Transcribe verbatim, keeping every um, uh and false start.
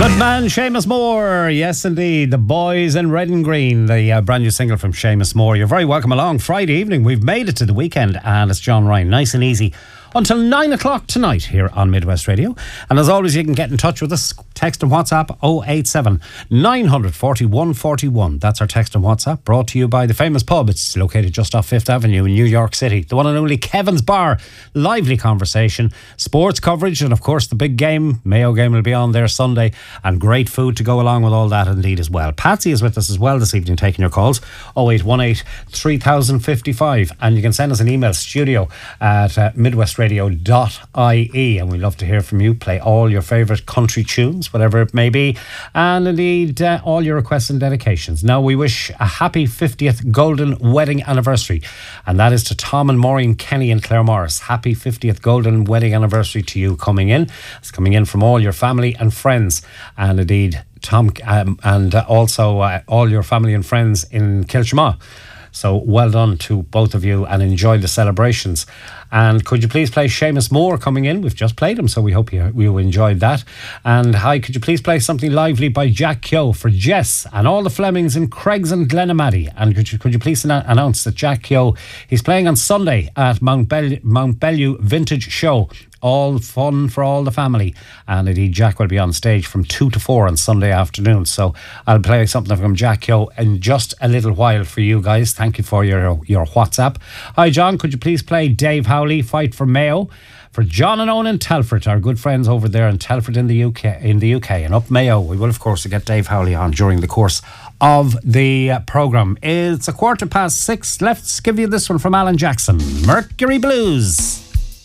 Good man, Seamus Moore. Yes, indeed. The Boys in Red and Green, the uh, brand new single from Seamus Moore. You're very welcome along. Friday evening, we've made it to the weekend, and it's John Ryan. Nice and easy until nine o'clock tonight here on Midwest Radio. And as always, you can get in touch with us. Text and WhatsApp oh eight seven, nine four one, one four one. That's our text and WhatsApp, brought to you by the famous pub. It's located just off Fifth Avenue in New York City. The one and only Kevin's Bar. Lively conversation, sports coverage, and of course the big game. Mayo game will be on there Sunday, and great food to go along with all that indeed as well. Patsy is with us as well this evening, taking your calls. oh eight one eight, three thousand fifty-five. And you can send us an email, studio at uh, midwestradio dot I E, and we love to hear from you. Play all your favourite country tunes, whatever it may be, and indeed uh, all your requests and dedications. Now, we wish a happy fiftieth golden wedding anniversary, and that is to Tom and Maureen Kenny in Claremorris. Happy fiftieth golden wedding anniversary to you coming in. It's coming in from all your family and friends, and indeed Tom um, and uh, also uh, all your family and friends in Kilchma. So well done to both of you, and enjoy the celebrations. And could you please play Seamus Moore coming in? We've just played him, so we hope you, you enjoyed that. And hi, could you please play something lively by Jack Keogh for Jess and all the Flemings in Craigs and Glenamaddy? And could you, could you please an- announce that Jack Keogh, he's playing on Sunday at Mount, Bel- Mount Bellew Vintage Show. All fun for all the family, and indeed Jack will be on stage from two to four on Sunday afternoon. So I'll play something from Jack Keogh in just a little while for you guys. Thank you for your your WhatsApp. Hi John, could you please play Dave Howley, Fight for Mayo, for John and Owen in Telford, our good friends over there in Telford in the U K, in the U K, and up Mayo. We will of course get Dave Howley on during the course of the uh, programme. It's a quarter past six. Let's give you this one from Alan Jackson, Mercury Blues.